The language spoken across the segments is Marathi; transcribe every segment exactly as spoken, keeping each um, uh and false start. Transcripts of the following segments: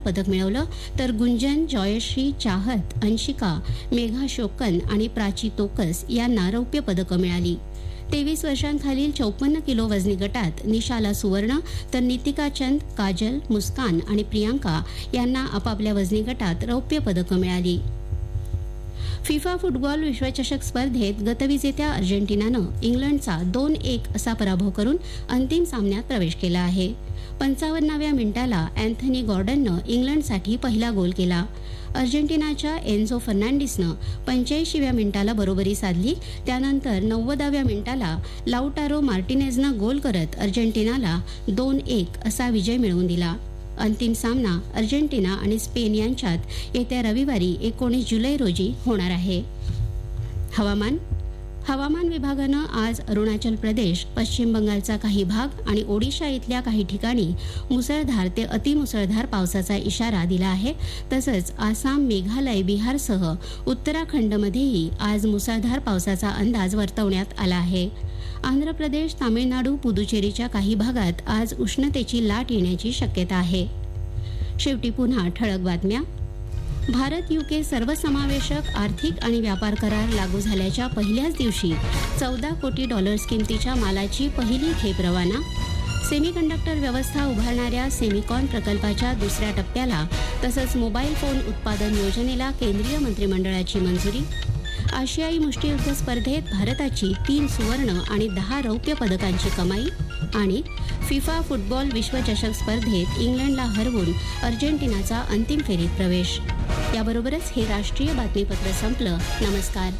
पदक मिळवलं, तर गुंजन, जयश्री, चाहत, अंशिका, मेघा शोकन आणि प्राची तोकस यांना रौप्य पदकं मिळाली. तेवीस वर्षांखालील चौपन्न किलो वजनी गटात निशाला सुवर्ण, तर नितिका चंद, काजल, मुस्कान आणि प्रियांका यांना आपापल्या वजनी गटात रौप्य पदकं मिळाली. फिफा फुटबॉल विश्वचषक स्पर्धेत गतविजेत्या अर्जेंटिनानं इंग्लंडचा दोन एक असा पराभव करून अंतिम सामन्यात प्रवेश केला आहे. पंचावन्नाव्या मिनिटाला अँथनी गॉर्डननं इंग्लंडसाठी पहिला गोल केला. अर्जेंटिनाच्या एन्झो फर्नांडिसनं पंच्याऐंशीव्या मिनिटाला बरोबरी साधली. त्यानंतर नव्वदाव्या मिनिटाला लाउटारो मार्टिनेजनं गोल करत अर्जेंटिनाला दोन एक असा विजय मिळवून दिला. अंतिम सामना अर्जेंटिना आणि स्पेन यांच्यात येत्या रविवारी एकोणीस जुलै रोजी होणार आहे. हवामान हवामान विभागानं आज अरुणाचल प्रदेश, पश्चिम बंगालचा काही भाग आणि ओडिशा इथल्या काही ठिकाणी मुसळधार ते अतिमुसळधार पावसाचा इशारा दिला आहे. तसंच आसाम, मेघालय, बिहारसह उत्तराखंडमध्येही आज मुसळधार पावसाचा अंदाज वर्तवण्यात आला आहे. आंध्र प्रदेश, तामिळनाडू, पुदुचेरीच्या काही भागात आज उष्णतेची लाट येण्याची शक्यता आहे. शेवटी पुन्हा ठळक बातम्या. भारत युके सर्वसमावेशक आर्थिक आणि व्यापार करार लागू झाल्याच्या पहिल्याच दिवशी चौदा कोटी डॉलर्स किमतीच्या मालाची पहिली खेप रवाना. सेमीकंडक्टर व्यवस्था उभारणाऱ्या सेमिकॉन प्रकल्पाच्या दुसऱ्या टप्प्याला तसंच मोबाईल फोन उत्पादन योजनेला केंद्रीय मंत्रिमंडळाची मंजुरी. आशियाई मुष्टियुद्ध स्पर्धेत भारताची तीन सुवर्ण आणि दहा रौप्य पदकांची कमाई. आणि फिफा फुटबॉल विश्वचषक स्पर्धेत इंग्लंडला हरवून अर्जेंटिनाचा अंतिम फेरीत प्रवेश. याबरोबरच हे राष्ट्रीय बातमीपत्र संपलं. नमस्कार.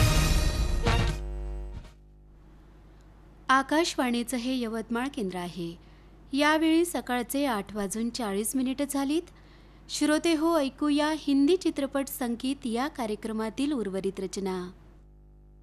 आकाशवाणीचं हे यवतमाळ केंद्र आहे. यावेळी सकाळचे आठ वाजून चाळीस मिनिटं झालीत. श्रोते हो, ऐकूया हिंदी चित्रपट संगीत या कार्यक्रमातील उर्वरित रचना.